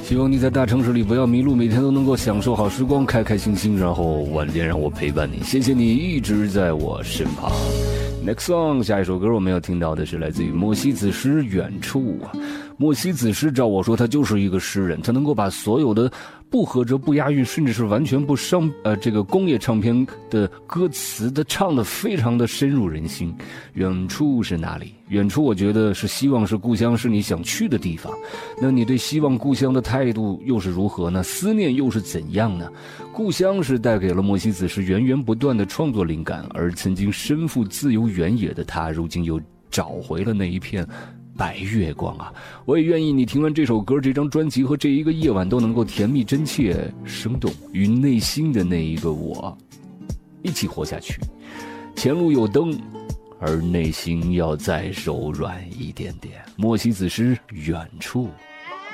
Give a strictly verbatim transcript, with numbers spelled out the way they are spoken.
希望你在大城市里不要迷路，每天都能够享受好时光，开开心心，然后晚点让我陪伴你。谢谢你一直在我身旁。Next song， 下一首歌我们要听到的是来自于莫西子诗《远处》啊。莫西子诗照我说他就是一个诗人，他能够把所有的不合辙不押韵甚至是完全不商呃这个工业唱片的歌词的唱得非常的深入人心。远处是哪里？远处我觉得是希望是故乡，是你想去的地方。那你对希望故乡的态度又是如何呢？思念又是怎样呢？故乡是带给了莫西子诗源源不断的创作灵感，而曾经身负自由原野的他，如今又找回了那一片白月光啊！我也愿意你听完这首歌，这张专辑和这一个夜晚都能够甜蜜真切生动，与内心的那一个我一起活下去。前路有灯，而内心要再柔软一点点。莫西子诗《远处》。